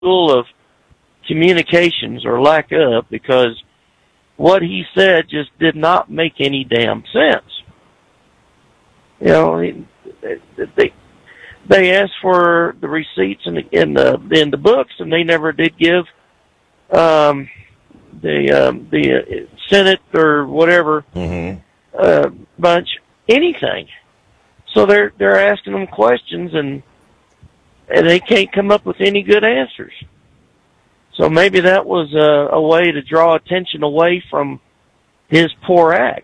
school of communications or lack of, because what he said just did not make any damn sense. You know, they asked for the receipts in the books, and they never did give the Senate or whatever bunch anything. So they're asking them questions, and they can't come up with any good answers. So maybe that was a way to draw attention away from his poor act.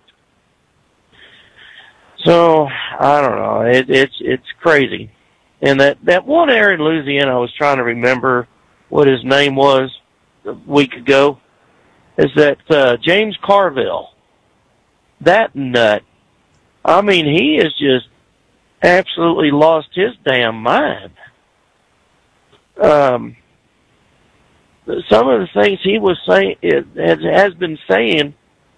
So I don't know. It's crazy. And that one area in Louisiana, I was trying to remember what his name was a week ago, is that James Carville. That nut. I mean, he has just absolutely lost his damn mind. Some of the things he was saying, has been saying,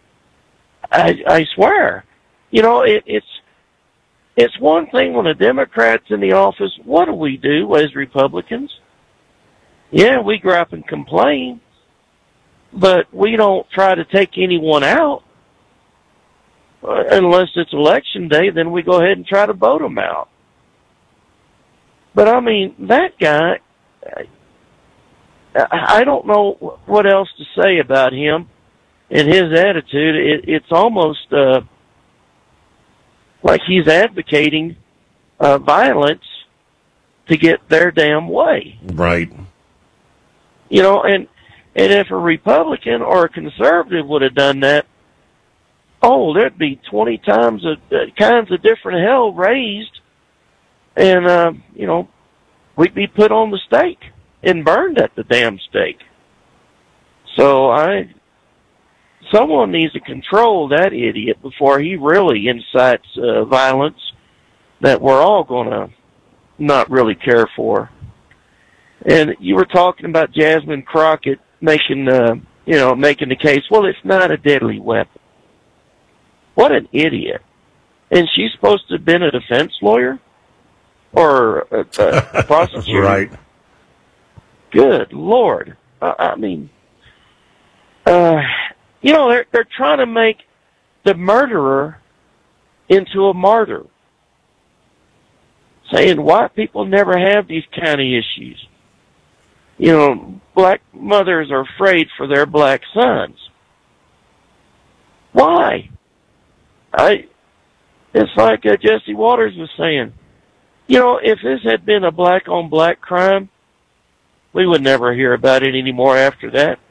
I swear, you know, it's one thing when a Democrat's in the office. What do we do as Republicans? Yeah, we go up and complain, but we don't try to take anyone out. Unless it's election day, then we go ahead and try to vote them out. But I mean, that guy, I don't know what else to say about him and his attitude. It's almost like he's advocating violence to get their damn way. Right. You know, and if a Republican or a conservative would have done that, oh, there'd be 20 times kinds of different hell raised, and you know, we'd be put on the stake and burned at the damn stake. So someone needs to control that idiot before he really incites violence that we're all going to not really care for. And you were talking about Jasmine Crockett making the case, well, it's not a deadly weapon. What an idiot. And she's supposed to have been a defense lawyer? Or a prosecutor? Right. Good Lord. I mean, you know, they're trying to make the murderer into a martyr. Saying white people never have these kind of issues. You know, black mothers are afraid for their black sons. Why? It's like Jesse Waters was saying. You know, if this had been a black-on-black crime, we would never hear about it anymore after that.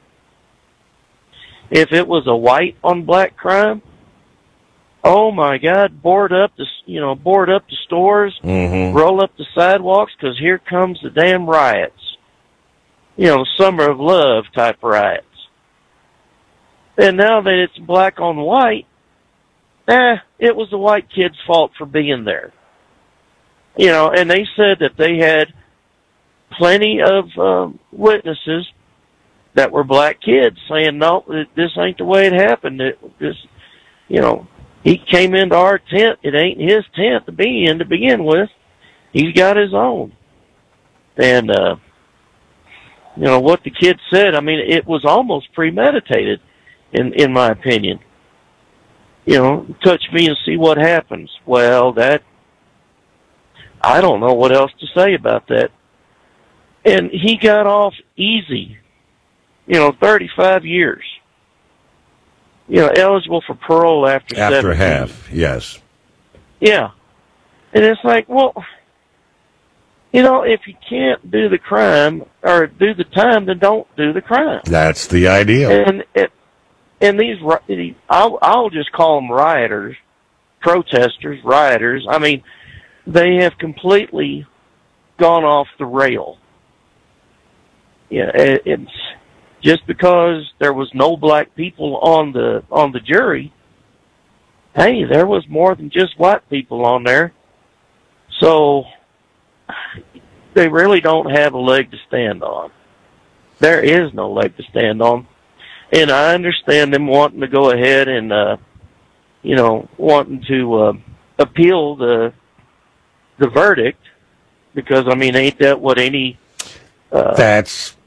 If it was a white-on-black crime, oh my God, board up the stores, roll up the sidewalks, because here comes the damn riots. You know, summer of love type riots. And now that it's black on white, it was the white kid's fault for being there. You know, and they said that they had plenty of witnesses that were black kids saying, no, this ain't the way it happened. You know, he came into our tent. It ain't his tent to be in to begin with. He's got his own. And, you know, what the kid said, I mean, it was almost premeditated, in my opinion. You know, touch me and see what happens. Well, I don't know what else to say about that. And he got off easy. You know, 35 years. You know, eligible for parole after 17. Half, yes. Yeah. And it's like, well, you know, if you can't do the crime or do the time, then don't do the crime. That's the idea. And these, I'll just call them rioters, protesters, rioters. I mean, they have completely gone off the rail. Yeah, it's just because there was no black people on the jury. Hey, there was more than just white people on there. So they really don't have a leg to stand on. There is no leg to stand on. And I understand them wanting to go ahead and, you know, wanting to appeal the verdict, because, I mean, ain't that what any That's